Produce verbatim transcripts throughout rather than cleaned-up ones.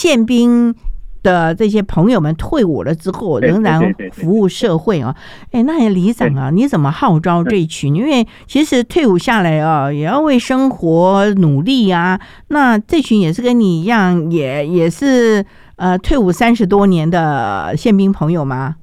宪兵的这些朋友们退伍了之后仍然服务社会啊。哎，那里长啊，你怎么号召这一群？因为其实退伍下来啊，也要为生活努力啊。那这群也是跟你一样，也也是呃退伍三十多年的宪兵朋友吗？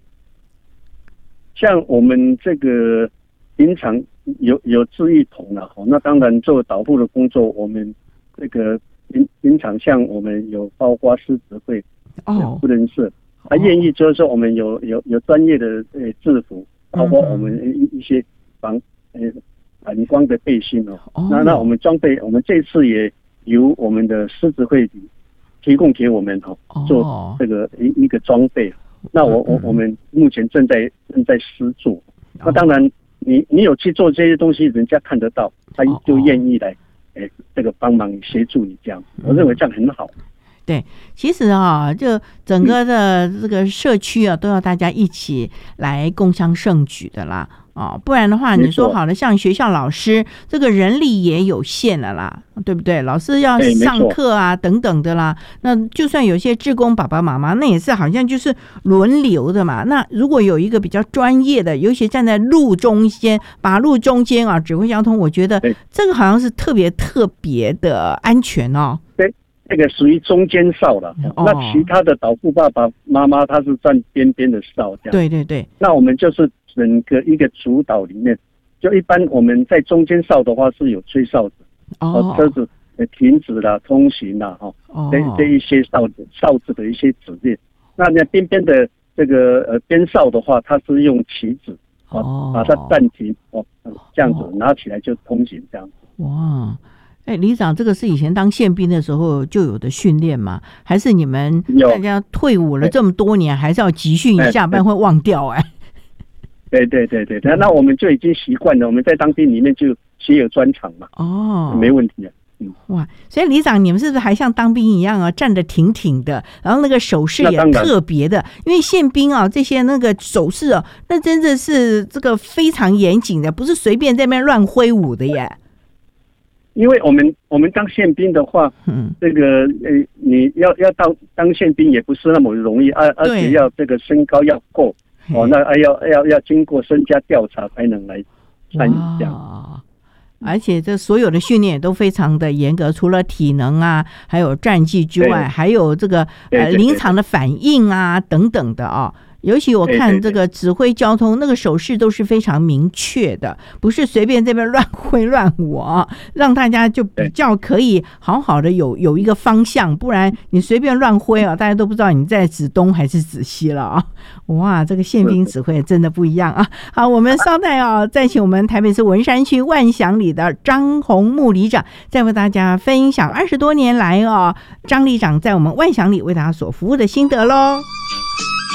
像我们这个平常有有志一同了，那当然做导护的工作，我们这个平平常像我们有包括狮子会。哦，不能是，他愿意就是说我们有有有专业的呃制服，包括我们一一些防呃反光的背心哦。哦那那我们装备，我们这次也由我们的狮子会提供给我们哦，做这个一一个装备。那我我我们目前正在正在施做。那当然你，你你有去做这些东西，人家看得到，他就愿意来，哎，这个帮忙协助你这样。我认为这样很好。 对，其实啊，就整个的这个社区啊，都要大家一起来共襄盛举的啦，哦，不然的话，你说好了，像学校老师这个人力也有限了啦，对不对？老师要上课啊，等等的啦。那就算有些志工爸爸妈妈，那也是好像就是轮流的嘛。那如果有一个比较专业的，尤其站在路中间、马路中间啊，指挥交通，我觉得这个好像是特别特别的安全哦。 对。这个属于中间哨了，哦，那其他的导护爸爸妈妈他是站边边的哨，这样。 对对对。 那我们就是整个一个主导里面，就一般我们在中间哨的话是有吹哨子，哦，车子停止了、通行了，哈，哦，这这一些哨子哨子的一些指令。那那边边的这个呃边哨的话，它是用旗子，哦，把它暂停，哦，这样子拿起来就通行这样子。 哇。哎，里长，这个是以前当宪兵的时候就有的训练吗？还是你们大家退伍了这么多年，还是要集训一下，不然会忘掉？哎， 对对对对，那我们就已经习惯了，我们在当兵里面就写有专长嘛，哦，没问题啊。 嗯，哇，所以里长，你们是不是还像当兵一样啊，站得挺挺的，然后那个手势也特别的？因为宪兵啊，这些那个手势啊，那真的是这个非常严谨的，不是随便在那边乱挥舞的耶。 因为我们我们当宪兵的话，嗯，这个呃，你要要当当宪兵也不是那么容易，而而且要这个身高要够，哦，那要要要经过身家调查才能来参与这样。 而且这所有的训练也都非常的严格，除了体能啊，还有战绩之外，还有这个呃临场的反应啊等等的啊。尤其我看这个指挥交通，那个手势都是非常明确的，不是随便这边乱挥乱舞啊，让大家就比较可以好好的有有一个方向，不然你随便乱挥啊，大家都不知道你在指东还是指西了啊！哇，这个宪兵指挥真的不一样啊！好，我们稍待啊，再请我们台北市文山区万祥里的张宏木里长，再为大家分享二十多年来啊，张里长在我们万祥里为大家所服务的心得喽。